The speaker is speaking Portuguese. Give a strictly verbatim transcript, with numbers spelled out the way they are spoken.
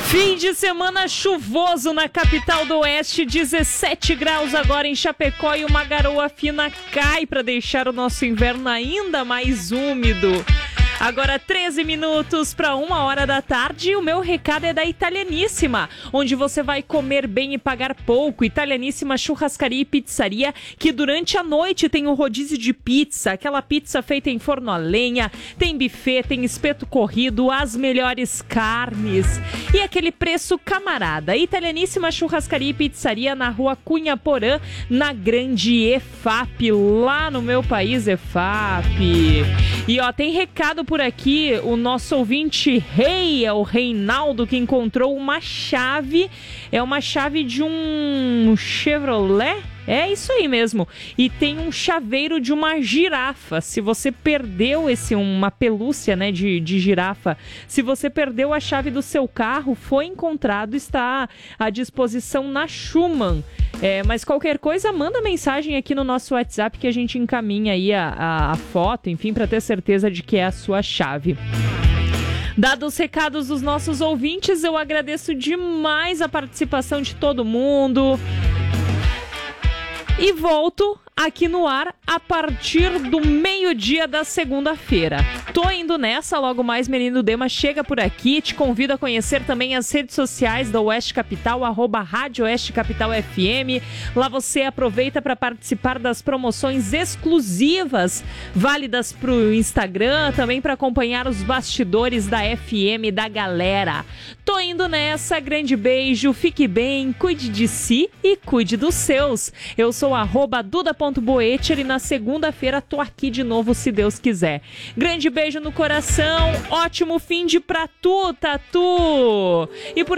Fim de semana chuvoso na capital do Oeste, dezessete graus agora em Chapecó e uma garoa fina cai para deixar o nosso inverno ainda mais úmido. Agora treze minutos para uma hora da tarde e o meu recado é da Italianíssima, onde você vai comer bem e pagar pouco. Italianíssima Churrascaria e Pizzaria, que durante a noite tem um rodízio de pizza, aquela pizza feita em forno a lenha, tem buffet, tem espeto corrido, as melhores carnes e aquele preço camarada. Italianíssima Churrascaria e Pizzaria na rua Cunha Porã, na Grande E F A P, lá no meu país E F A P. E ó, tem recado por aqui, o nosso ouvinte Rei, é o Reinaldo, que encontrou uma chave, é uma chave de um Chevrolet? É isso aí mesmo. E tem um chaveiro de uma girafa. Se você perdeu esse, uma pelúcia, né, de, de girafa, se você perdeu a chave do seu carro, foi encontrado, está à disposição na Schumann. É, mas qualquer coisa, manda mensagem aqui no nosso WhatsApp que a gente encaminha aí a, a, a foto, enfim, para ter certeza de que é a sua chave. Dados os recados dos nossos ouvintes, eu agradeço demais a participação de todo mundo. E volto aqui no ar a partir do meio-dia da segunda-feira. Tô indo nessa, logo mais Menino Dema chega por aqui. Te convido a conhecer também as redes sociais da Oeste Capital, arroba Rádio Oeste Capital F M. Lá você aproveita para participar das promoções exclusivas, válidas para o Instagram, também para acompanhar os bastidores da F M da galera. Tô indo nessa, grande beijo, fique bem, cuide de si e cuide dos seus. Eu sou arroba duda.boecher e na segunda-feira tô aqui de novo, se Deus quiser. Grande beijo no coração, ótimo fim de pra tu, Tatu! E por